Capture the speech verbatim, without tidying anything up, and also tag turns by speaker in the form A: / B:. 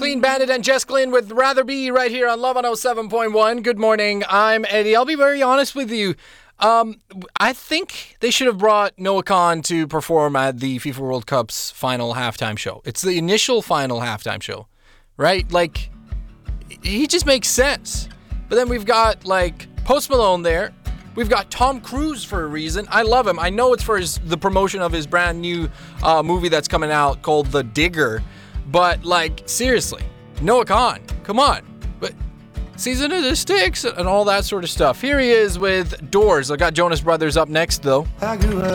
A: Clean Bandit and Jess Glynn with Rather Be right here on Love on oh seven point one. Good morning. I'm Eddie. I'll be very honest with you. Um, I think they should have brought Noah Khan to perform at the FIFA World Cup's final halftime show. It's the initial final halftime show, right? Like, he just makes sense. But then we've got, like, Post Malone there. We've got Tom Cruise for a reason. I love him. I know it's for his, the promotion of his brand new uh, movie that's coming out called The Digger. But, like, seriously, Noah Khan, come on. But season of the sticks and all that sort of stuff. Here he is with Doors. I got Jonas Brothers up next, though.